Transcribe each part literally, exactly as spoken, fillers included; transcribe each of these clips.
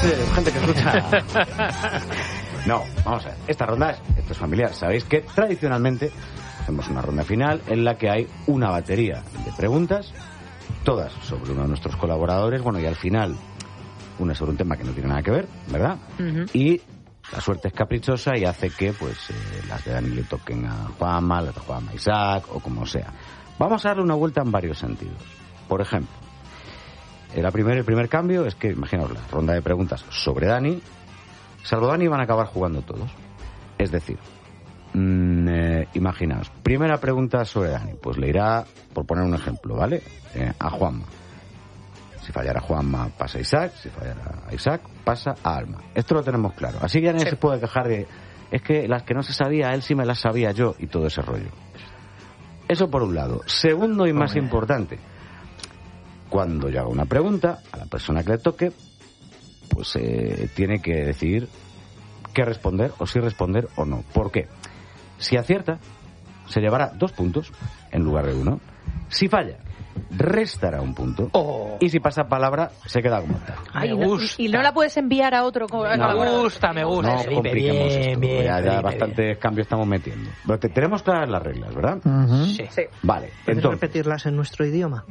noches, gente que escucha. No, vamos a ver. Esta ronda, esto es familiar. Sabéis que tradicionalmente hacemos una ronda final en la que hay una batería de preguntas, todas sobre uno de nuestros colaboradores, bueno, y al final una sobre un tema que no tiene nada que ver, ¿verdad? Uh-huh. Y la suerte es caprichosa y hace que pues eh, las de Dani le toquen a Juanma, las de Juanma a Isaac, o como sea. Vamos a darle una vuelta en varios sentidos. Por ejemplo, la primer, el primer cambio es que, imaginaos, la ronda de preguntas sobre Dani, salvo Dani van a acabar jugando todos. Es decir, mmm, eh, imaginaos, primera pregunta sobre Dani, pues le irá, por poner un ejemplo, ¿vale? Eh, a Juanma. Si fallara Juanma, pasa a Isaac. Si fallara a Isaac, pasa a Alma. Esto lo tenemos claro. Así que ya nadie sí. se puede quejar de... Es que las que no se sabía, él sí me las sabía yo, y todo ese rollo. Eso por un lado. Segundo y más oh, importante, cuando yo haga una pregunta a la persona que le toque, pues eh, tiene que decidir qué responder, o si responder o no. ¿Por qué? Si acierta, se llevará dos puntos en lugar de uno. Si falla, restará un punto. Oh. Y si pasa palabra, se queda como tal. Ay, me gusta. No, y no la puedes enviar a otro. No, me gusta, me gusta. No compliquemos bien, esto. Bien, ya ya bastantes cambios estamos metiendo. Pero te, tenemos claras las reglas, ¿verdad? Uh-huh. Sí. sí. Vale. ¿Puedes entonces, repetirlas en nuestro idioma?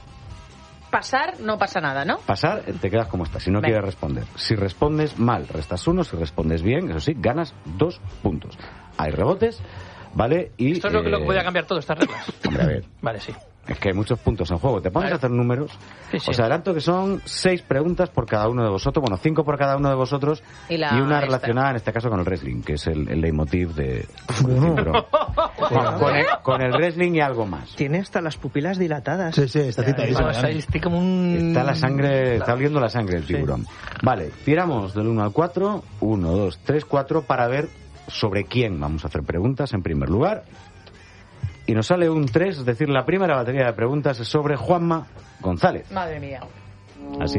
Pasar, no pasa nada, ¿no? Pasar, te quedas como estás, si no Ven. quieres responder. Si respondes mal, restas uno. Si respondes bien, eso sí, ganas dos puntos. Hay rebotes, ¿vale? Y, esto es lo que, eh... lo que voy a cambiar todo, estas reglas. Hombre, a ver. Vale, sí. Es que hay muchos puntos en juego. Te pones vale. a hacer números. Sí, sí. Os adelanto que son seis preguntas por cada uno de vosotros. Bueno, cinco por cada uno de vosotros. Y, la y una esta. relacionada, en este caso, con el wrestling, que es el, el leitmotiv de... Bueno. Pero, con, con, el, con el wrestling y algo más. Tiene hasta las pupilas dilatadas. Sí, sí, está citadísima. Está como un... Está la sangre, está oliendo la sangre el tiburón. Sí. Vale, tiramos del uno al cuatro. uno, dos, tres, cuatro, para ver sobre quién vamos a hacer preguntas en primer lugar. Y nos sale un tres, es decir, la primera batería de preguntas es sobre Juanma González. Madre mía. Así